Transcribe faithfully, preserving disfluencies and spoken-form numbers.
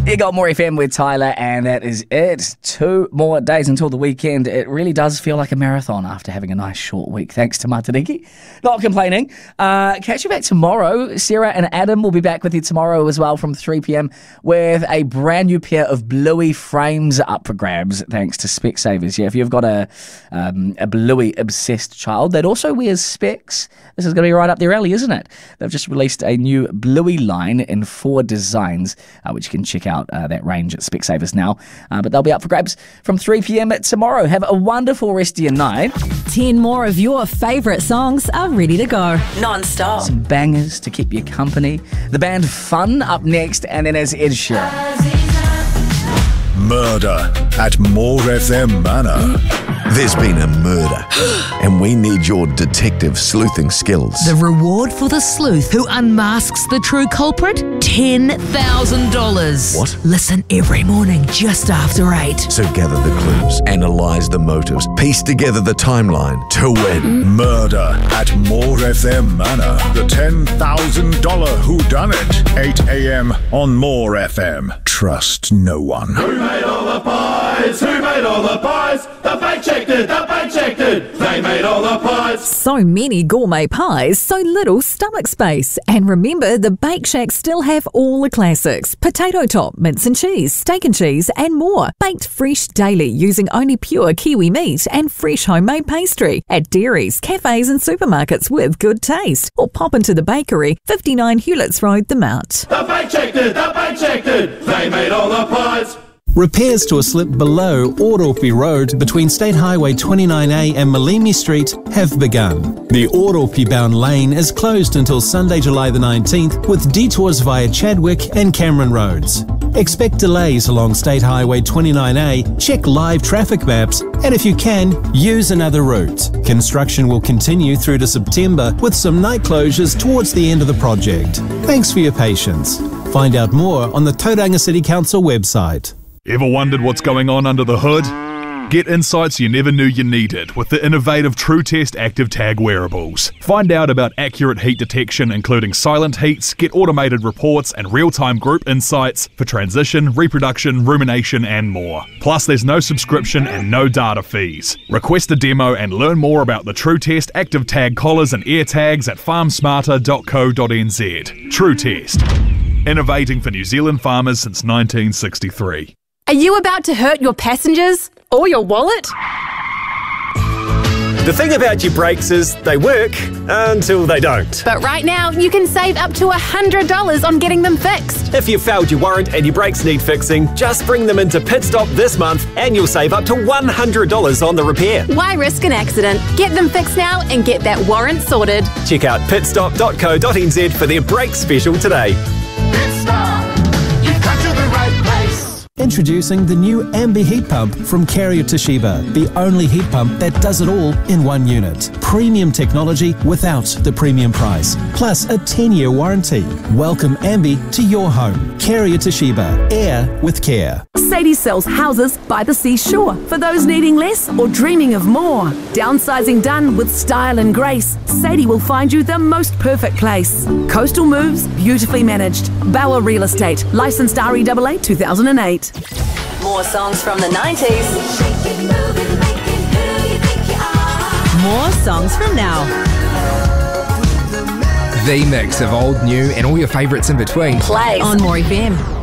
You got More F M with Tyler, and that is it. Two more days until the weekend. It really does feel like a marathon after having a nice short week. Thanks to Matariki. Not complaining. Uh, catch you back tomorrow. Sarah and Adam will be back with you tomorrow as well from three p.m. with a brand new pair of Bluey frames up for grabs, thanks to Specsavers. Yeah, if you've got a um, a Bluey obsessed child that also wears specs, this is going to be right up their alley, isn't it? They've just released a new Bluey line in four designs, uh, which you can check out uh, that range at Specsavers now. Uh, but they'll be up for grabs from three p.m. tomorrow. Have a wonderful rest of your night. Ten more of your favourite songs are ready to go. Non-stop. Some bangers to keep you company. The band Fun up next, and then there's Ed Sheeran. Murder at More F M Manor. There's been a murder, and we need your detective sleuthing skills. The reward for the sleuth who unmasks the true culprit? ten thousand dollars. What? Listen every morning just after eight. So gather the clues, analyse the motives, piece together the timeline to win. Murder at More F M Manor. The ten thousand dollars whodunit. eight a.m. on More F M. Trust no one. Who made all the pies? Who made all the pies? The bank checked it, the bank checked it. They made all the pies. So many gourmet pies, so little stomach space. And remember, the Bake Shack still have all the classics. Potato top, mince and cheese, steak and cheese, and more. Baked fresh daily using only pure Kiwi meat and fresh homemade pastry. At dairies, cafes and supermarkets with good taste. Or pop into the bakery, fifty-nine Hewletts Road, The Mount. The bank checked it, the bank checked it. They made all the pies. Repairs to a slip below Ōropi Road between State Highway twenty-nine A and Malimi Street have begun. The Ōropi-bound lane is closed until Sunday, July the nineteenth, with detours via Chadwick and Cameron Roads. Expect delays along State Highway twenty-nine A, check live traffic maps, and if you can, use another route. Construction will continue through to September with some night closures towards the end of the project. Thanks for your patience. Find out more on the Tauranga City Council website. Ever wondered what's going on under the hood? Get insights you never knew you needed with the innovative TrueTest Active Tag wearables. Find out about accurate heat detection, including silent heats, get automated reports and real-time group insights for transition, reproduction, rumination and more. Plus, there's no subscription and no data fees. Request a demo and learn more about the TrueTest Active Tag collars and ear tags at farm smarter dot co dot n z. TrueTest. Innovating for New Zealand farmers since nineteen sixty-three. Are you about to hurt your passengers or your wallet? The thing about your brakes is they work until they don't. But right now, you can save up to one hundred dollars on getting them fixed. If you've failed your warrant and your brakes need fixing, just bring them into Pit Stop this month and you'll save up to one hundred dollars on the repair. Why risk an accident? Get them fixed now and get that warrant sorted. Check out pit stop dot co dot n z for their brake special today. Pit Stop. You've come to the right place. Introducing the new Ambi heat pump from Carrier Toshiba, the only heat pump that does it all in one unit. Premium technology without the premium price, plus a ten-year warranty. Welcome Ambi to your home. Carrier Toshiba, air with care. Sadie sells houses by the seashore for those needing less or dreaming of more. Downsizing done with style and grace, Sadie will find you the most perfect place. Coastal moves, beautifully managed. Bauer Real Estate, licensed R E A A two thousand eight. More songs from the nineties. More songs from now. The mix of old, new and all your favourites in between. Play on More F M.